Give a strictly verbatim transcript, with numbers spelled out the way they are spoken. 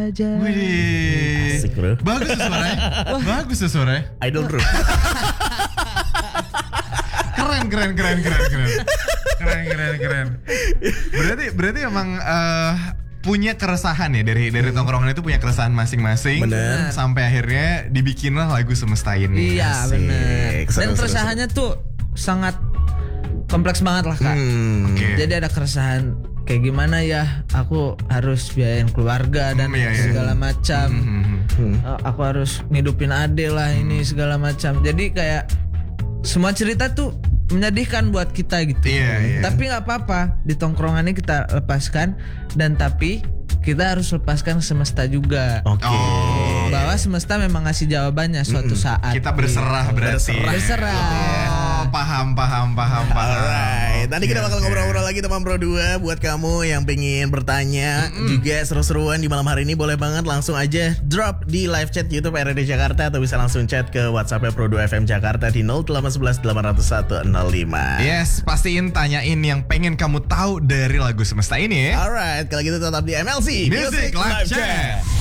aja. Wih, asik bro. bagus tuh suaranya. Bagus tuh suaranya. Idol bro. Keren, keren, keren, keren, keren, keren, keren, keren. Berarti, berarti emang uh, punya keresahan ya dari dari tongkrongan itu punya keresahan masing-masing. Bener. Sampai akhirnya dibikinlah lagu Semesta ini. Iya Asik. benar. Seru, Dan seru, keresahannya tuh sangat kompleks banget lah kak. Hmm. Oke. Jadi ada keresahan kayak gimana ya, aku harus biayain keluarga dan Hmm, iya, iya. segala macam. Mhm. Hmm. Uh, aku harus ngidupin ade lah ini segala macam. Jadi kayak semua cerita tuh menyedihkan buat kita gitu. Iya, iya. Tapi nggak apa-apa, di tongkrongan ini kita lepaskan, dan tapi kita harus lepaskan semesta juga. Oke. Oh. Bahwa semesta memang ngasih jawabannya suatu saat. Kita berserah berarti. Berserah. Oh, paham, paham, paham, paham. Alright, nanti kita Oke, bakal oke. ngobrol-ngobrol lagi teman Pro dua. Buat kamu yang pengen bertanya juga seru-seruan di malam hari ini, boleh banget langsung aja drop di live chat YouTube R R D Jakarta, atau bisa langsung chat ke WhatsApp Pro dua F M Jakarta di nol delapan satu satu delapan nol satu nol lima. Yes, pastiin tanyain yang pengen kamu tahu dari lagu Semesta ini ya. Alright, kalau gitu tetap di M L C Music Live Chat.